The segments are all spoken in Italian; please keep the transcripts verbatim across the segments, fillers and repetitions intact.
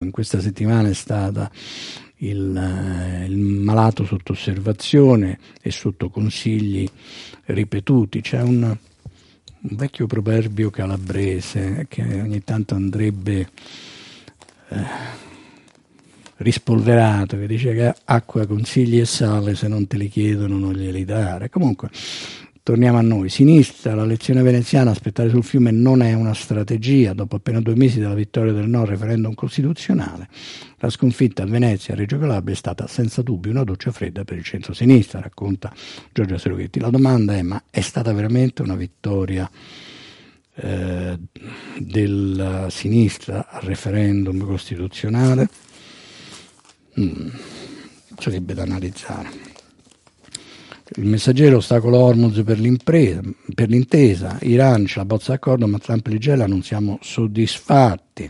In questa settimana è stata il, il malato sotto osservazione e sotto consigli ripetuti. C'è un, un vecchio proverbio calabrese che ogni tanto andrebbe eh, rispolverato, che dice che acqua, consigli e sale, se non te li chiedono non glieli dare. Comunque, torniamo a noi. Sinistra, la lezione veneziana, aspettare sul fiume non è una strategia. Dopo appena due mesi dalla vittoria del no al referendum costituzionale, la sconfitta a Venezia e a Reggio Calabria è stata senza dubbio una doccia fredda per il centro-sinistra, racconta Giorgia Serughetti. La domanda è: ma è stata veramente una vittoria eh, della sinistra al referendum costituzionale? Mm, sarebbe da analizzare. Il Messaggero, ostacolo Hormuz per, per l'intesa, Iran c'è la bozza d'accordo ma Trump e Ligella non siamo soddisfatti.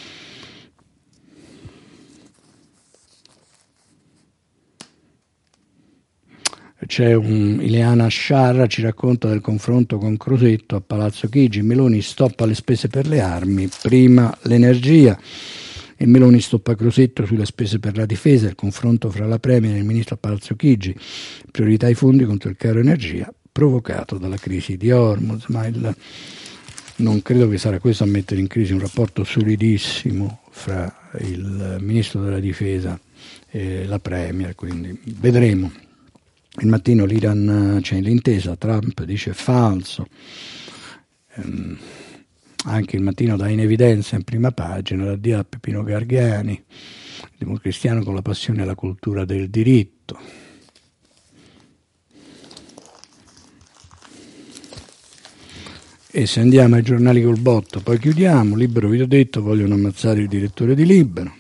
C'è un Ileana Sciarra, ci racconta del confronto con Crosetto a Palazzo Chigi. Meloni stoppa le spese per le armi, prima l'energia. E Meloni stoppa Crosetto sulle spese per la difesa, il confronto fra la Premier e il ministro a Palazzo Chigi, priorità ai fondi contro il caro energia provocato dalla crisi di Hormuz. Ma il, non credo che sarà questo a mettere in crisi un rapporto solidissimo fra il ministro della difesa e la Premier, quindi vedremo. Il Mattino, l'Iran c'è l'intesa, Trump dice falso. ehm, Anche il Mattino dà in evidenza in prima pagina la D A Peppino Gargani, democristiano con la passione e la cultura del diritto. E se andiamo ai giornali col botto, poi chiudiamo. Libero, vi ho detto, vogliono ammazzare il direttore di Libero.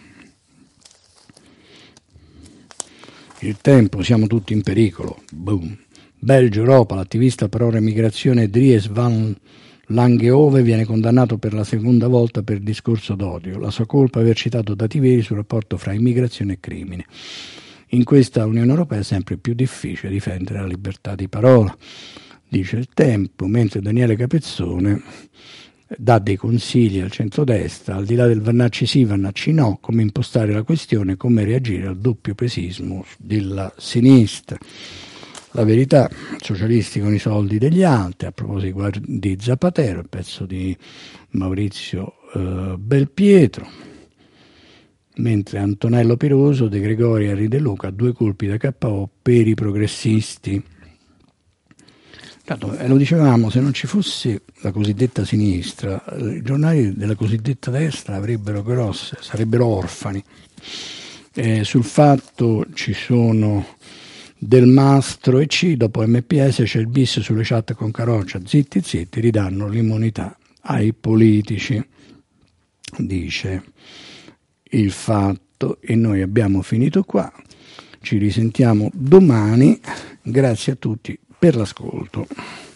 Il Tempo, siamo tutti in pericolo. Boom. Belgio, Europa, l'attivista pro emigrazione Dries van Langeove viene condannato per la seconda volta per discorso d'odio. La sua colpa è aver citato dati veri sul rapporto fra immigrazione e crimine. In questa Unione Europea è sempre più difficile difendere la libertà di parola, dice il Tempo, mentre Daniele Capezzone dà dei consigli al centrodestra, al di là del vannacci sì, vannacci no, come impostare la questione, come reagire al doppio pesismo della sinistra. La Verità, socialisti con i soldi degli altri, a proposito di Zapatero, il pezzo di Maurizio eh, Belpietro, mentre Antonello Piroso, De Gregori e Henri De Luca, due colpi da K O per i progressisti. Tanto, eh, lo dicevamo, se non ci fosse la cosiddetta sinistra, i giornali della cosiddetta destra avrebbero grosse, sarebbero orfani. Eh, sul Fatto ci sono Del Mastro e C, dopo M P S c'è il bis sulle chat con Caroccia, zitti zitti, ridanno l'immunità ai politici, dice il Fatto. E noi abbiamo finito qua, ci risentiamo domani, grazie a tutti per l'ascolto.